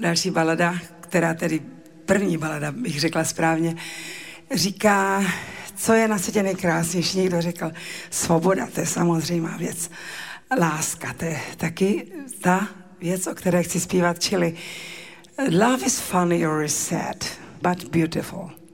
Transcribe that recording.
další balada, která tedy první balada, bych řekla správně, říká, co je na světě nejkrásnější. Někdo řekl, svoboda, to je samozřejmá věc. Láska, to je taky ta věc, o které chci zpívat, čili love is funny or is sad, but beautiful.